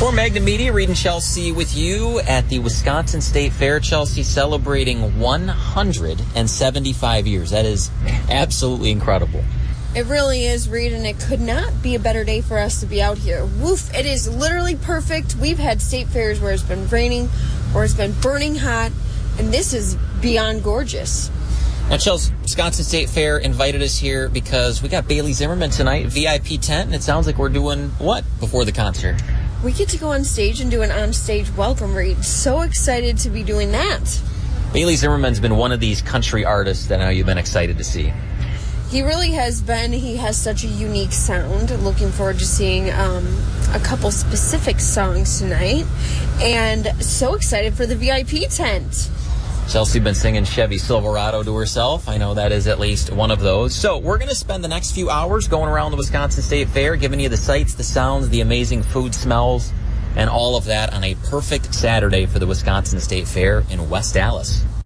For Magnum Media, Reed and Chelsea with you at the Wisconsin State Fair. Chelsea celebrating 175 years. That is absolutely incredible. It really is, Reed, and it could not be a better day for us to be out here. Woof, it is literally perfect. We've had state fairs where it's been raining, where it's been burning hot, and this is beyond gorgeous. Now, Chelsea, Wisconsin State Fair invited us here because we got Bailey Zimmerman tonight, VIP tent, and it sounds like we're doing what before the concert? We get to go on stage and do an on-stage welcome, Reed. So excited to be doing that. Bailey Zimmerman's been one of these country artists that I know you've been excited to see. He really has been. He has such a unique sound. Looking forward to seeing a couple specific songs tonight. And so excited for the VIP tent. Chelsea been singing Chevy Silverado to herself. I know that is at least one of those. So we're going to spend the next few hours going around the Wisconsin State Fair, giving you the sights, the sounds, the amazing food smells, and all of that on a perfect Saturday for the Wisconsin State Fair in West Allis.